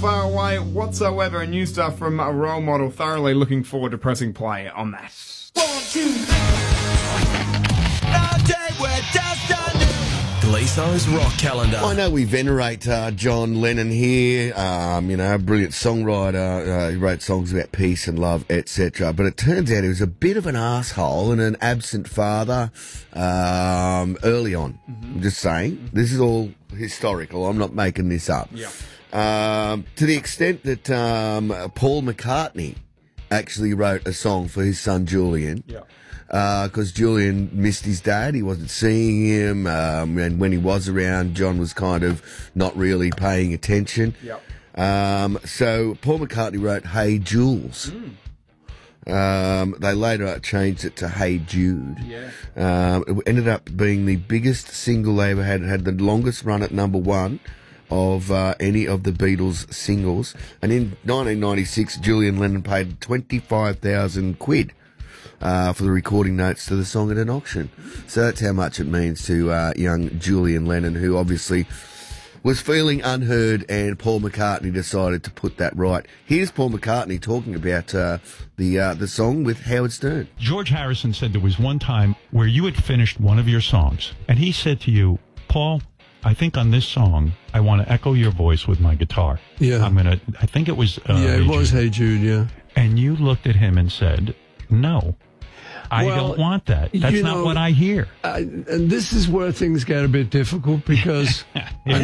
far away whatsoever. New stuff from a Role Model. Thoroughly looking forward to pressing play on that. 1, 2. Gleeso's Rock Calendar. I know we venerate John Lennon here, a brilliant songwriter. He wrote songs about peace and love, etc. But it turns out he was a bit of an asshole and an absent father early on. I'm just saying. This is all historical. I'm not making this up. Yeah. To the extent that Paul McCartney actually wrote a song for his son Julian. Yeah. Because Julian missed his dad. He wasn't seeing him. And when he was around, John was kind of not really paying attention. Yep. So Paul McCartney wrote Hey Jules. They later changed it to Hey Jude. Yeah. It ended up being the biggest single they ever had. It had the longest run at number one of any of the Beatles singles. And in 1996, Julian Lennon paid 25,000 quid for the recording notes to the song at an auction. So that's how much it means to young Julian Lennon, who obviously was feeling unheard, and Paul McCartney decided to put that right. Here's Paul McCartney talking about the song with Howard Stern. George Harrison said there was one time where you had finished one of your songs, and he said to you, Paul, I think on this song, I want to echo your voice with my guitar. Yeah. I think it was... it was Hey Jude, yeah. And you looked at him and said, no. I don't want that. That's not what I hear. And this is where things get a bit difficult because